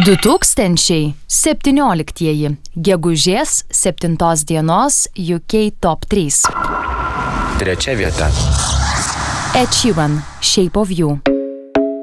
2017 gegužės 7 dienos UK Top 3. Trečia vieta. Ed Sheeran, Shape of You.